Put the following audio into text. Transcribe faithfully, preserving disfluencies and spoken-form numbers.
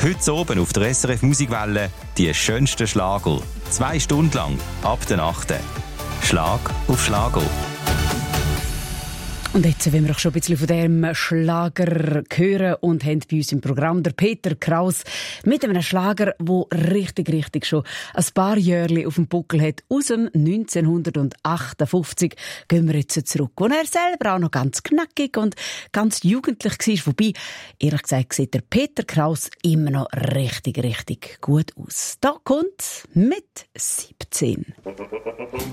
Heute oben auf der S R F Musikwelle die schönsten Schlager. Zwei Stunden lang, ab der achten Schlag auf Schlager. Und jetzt wollen wir auch schon ein bisschen von diesem Schlager hören und haben bei uns im Programm der Peter Kraus mit einem Schlager, der richtig, richtig schon ein paar Jahre auf dem Buckel hat. Aus dem neunzehnhundertachtundfünfzig gehen wir jetzt zurück, wo er selber auch noch ganz knackig und ganz jugendlich war. Wobei, ehrlich gesagt, sieht der Peter Kraus immer noch richtig, richtig gut aus. Da kommt mit siebzehn.